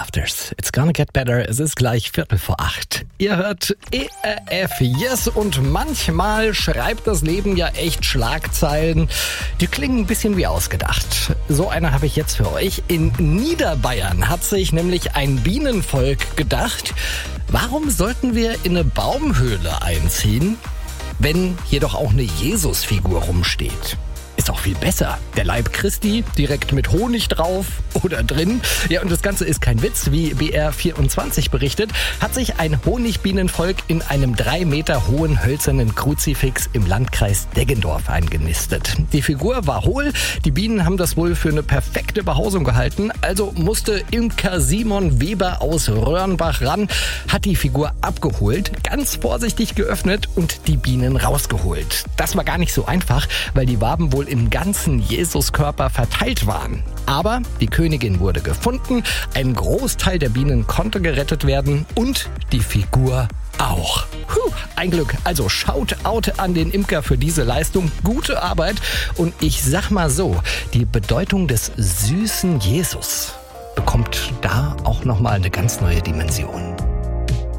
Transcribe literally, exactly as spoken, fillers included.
Lofters. It's gonna get better. Es ist gleich Viertel vor acht. Ihr hört E R F Yes und manchmal schreibt das Leben ja echt Schlagzeilen. Die klingen ein bisschen wie ausgedacht. So eine habe ich jetzt für euch. In Niederbayern hat sich nämlich ein Bienenvolk gedacht, warum sollten wir in eine Baumhöhle einziehen, wenn hier doch auch eine Jesusfigur rumsteht? Ist auch viel besser. Der Leib Christi direkt mit Honig drauf oder drin. Ja, und das Ganze ist kein Witz. Wie B R vierundzwanzig berichtet, hat sich ein Honigbienenvolk in einem drei Meter hohen hölzernen Kruzifix im Landkreis Deggendorf eingenistet. Die Figur war hohl. Die Bienen haben das wohl für eine perfekte Behausung gehalten. Also musste Imker Simon Weber aus Röhrenbach ran, hat die Figur abgeholt, ganz vorsichtig geöffnet und die Bienen rausgeholt. Das war gar nicht so einfach, weil die Waben wohl im ganzen Jesuskörper verteilt waren. Aber die Königin wurde gefunden, ein Großteil der Bienen konnte gerettet werden und die Figur auch. Puh, ein Glück. Also Shoutout an den Imker für diese Leistung. Gute Arbeit. Und ich sag mal so, die Bedeutung des süßen Jesus bekommt da auch nochmal eine ganz neue Dimension.